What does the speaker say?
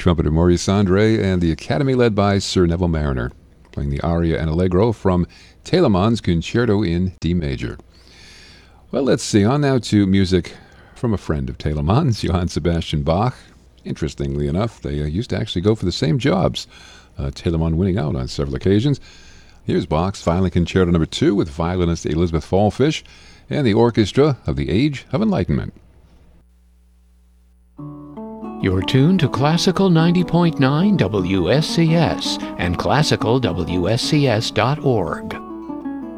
trumpeter Maurice Andre, and the Academy led by Sir Neville Marriner, playing the aria and allegro from Telemann's Concerto in D major. Well, let's see. On now to music from a friend of Telemann's, Johann Sebastian Bach. Interestingly enough, they used to actually go for the same jobs, Telemann winning out on several occasions. Here's Bach's Violin Concerto No. 2 with violinist Elizabeth Fallfish and the orchestra of the Age of Enlightenment. You're tuned to Classical 90.9 WSCS and classicalwscs.org.